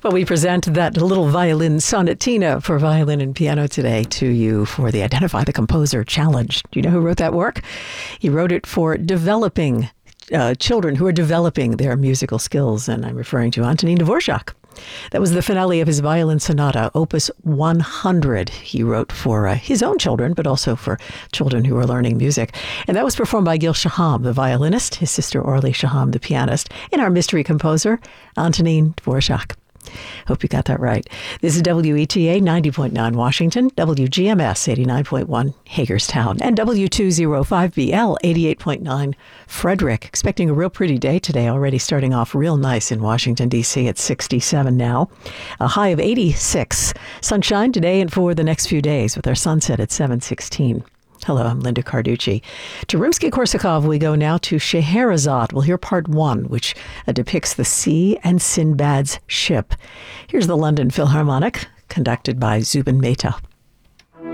Well, we present that little violin sonatina for violin and piano today to you for the Identify the Composer Challenge. Do you know who wrote that work? He wrote it for developing children who are developing their musical skills, and I'm referring to Antonin Dvorak. That was the finale of his violin sonata, Opus 100. He wrote for his own children, but also for children who are learning music. And that was performed by Gil Shaham, the violinist, his sister Orly Shaham, the pianist, and our mystery composer, Antonin Dvorak. Hope you got that right. This is WETA 90.9 Washington, WGMS 89.1 Hagerstown, and W205BL 88.9 Frederick. Expecting a real pretty day today, already starting off real nice in Washington, D.C. at 67 now. A high of 86. Sunshine today and for the next few days with our sunset at 7:16. Hello, I'm Linda Carducci. To Rimsky-Korsakov, we go now to Scheherazade. We'll hear part one, which depicts the sea and Sinbad's ship. Here's the London Philharmonic, conducted by Zubin Mehta.